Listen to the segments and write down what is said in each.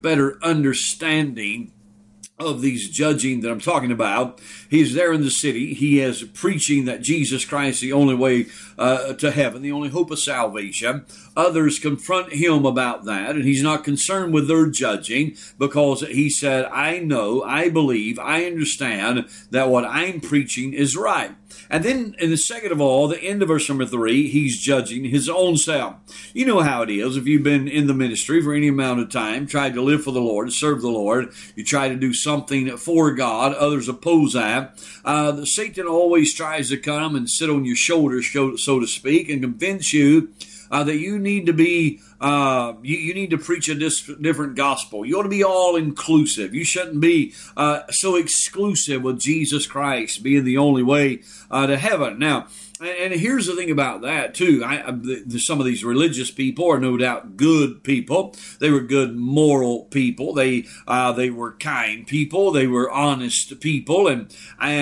better understanding of these judging that I'm talking about. He's there in the city. He is preaching that Jesus Christ is the only way to heaven, the only hope of salvation. Others confront him about that, and he's not concerned with their judging because he said, I know, I believe, I understand that what I'm preaching is right. And then in the second of all, the end of verse number 3, he's judging his own self. You know how it is. If you've been in the ministry for any amount of time, tried to live for the Lord, serve the Lord, you try to do something for God, others oppose that. Satan always tries to come and sit on your shoulders, so to speak, and convince you that you need to be, you need to preach a different gospel. You ought to be all inclusive. You shouldn't be so exclusive with Jesus Christ being the only way to heaven. Now, and here's the thing about that too. Some of these religious people are no doubt good people. They were good moral people. They were kind people. They were honest people. And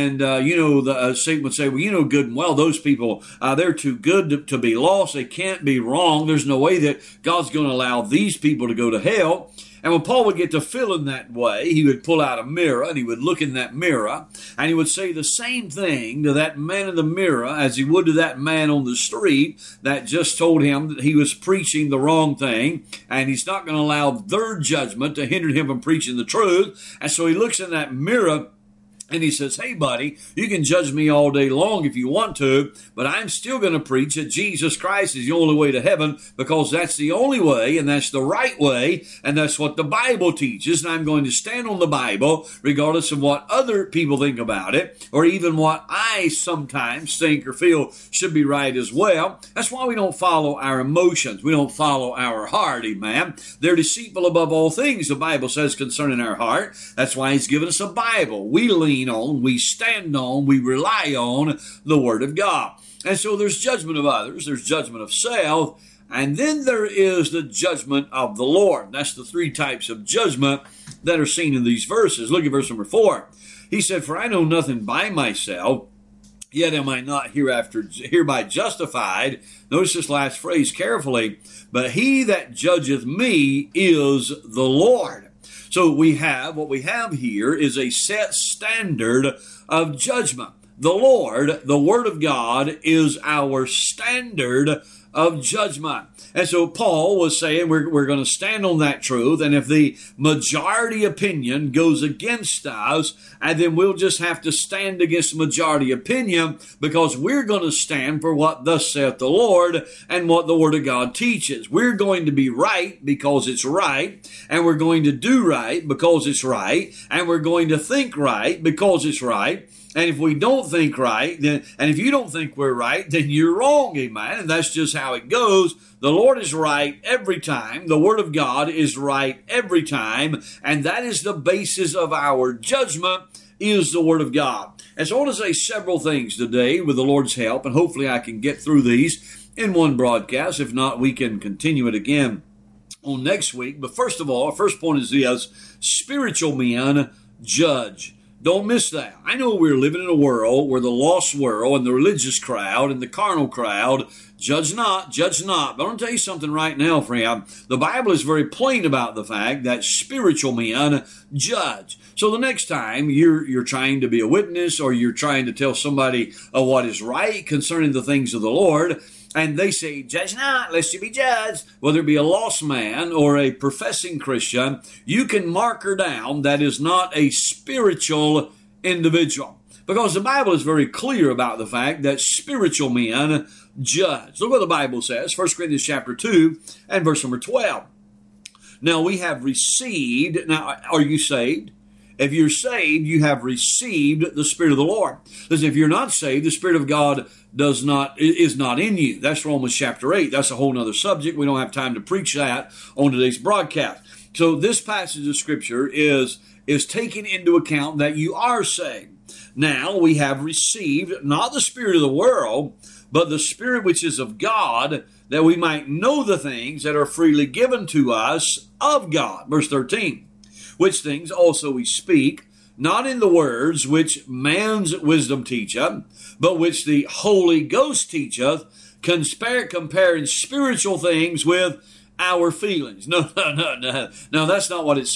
Satan would say, well, good and well, those people, they're too good to be lost. They can't be wrong. There's no way that God's going to allow these people to go to hell. And when Paul would get to feeling that way, he would pull out a mirror and he would look in that mirror and he would say the same thing to that man in the mirror as he would to that man on the street that just told him that he was preaching the wrong thing, and he's not going to allow their judgment to hinder him from preaching the truth. And so he looks in that mirror and he says, hey, buddy, you can judge me all day long if you want to, but I'm still going to preach that Jesus Christ is the only way to heaven because that's the only way and that's the right way and that's what the Bible teaches. And I'm going to stand on the Bible regardless of what other people think about it or even what I sometimes think or feel should be right as well. That's why we don't follow our emotions. We don't follow our heart, amen. They're deceitful above all things, the Bible says, concerning our heart. That's why He's given us a Bible. We lean on, we stand on, we rely on the Word of God. And so there's judgment of others, there's judgment of self, and then there is the judgment of the Lord. That's the three types of judgment that are seen in these verses. Look at verse number 4. He said, for I know nothing by myself, yet am I not hereby justified. Notice this last phrase carefully. But he that judgeth me is the Lord. So what we have here is a set standard of judgment. The Lord, the Word of God, is our standard of judgment. And so Paul was saying we're going to stand on that truth, and if the majority opinion goes against us, and then we'll just have to stand against the majority opinion because we're going to stand for what thus saith the Lord and what the Word of God teaches. We're going to be right because it's right, and we're going to do right because it's right, and we're going to think right because it's right. And if we don't think right, and if you don't think we're right, then you're wrong, amen. And that's just how it goes. The Lord is right every time. The Word of God is right every time. And that is the basis of our judgment, is the Word of God. And so I want to say several things today with the Lord's help, and hopefully I can get through these in one broadcast. If not, we can continue it again on next week. But first of all, our first point is this: spiritual men judge. Don't miss that. I know we're living in a world where the lost world and the religious crowd and the carnal crowd judge not. But I'm going to tell you something right now, friend. The Bible is very plain about the fact that spiritual men judge. So the next time you're trying to be a witness or you're trying to tell somebody what is right concerning the things of the Lord, and they say, judge not, lest you be judged, whether it be a lost man or a professing Christian, you can mark her down. That is not a spiritual individual. Because the Bible is very clear about the fact that spiritual men judge. Look what the Bible says, 1 Corinthians chapter 2 and verse number 12. Now we have received, now are you saved? If you're saved, you have received the Spirit of the Lord. Listen, if you're not saved, the Spirit of God is not in you. That's Romans chapter 8. That's a whole other subject. We don't have time to preach that on today's broadcast. So this passage of Scripture is taking into account that you are saved. Now we have received not the spirit of the world, but the Spirit which is of God, that we might know the things that are freely given to us of God. Verse 13. Which things also we speak, not in the words which man's wisdom teacheth, but which the Holy Ghost teacheth, comparing spiritual things with our feelings. No, that's not what it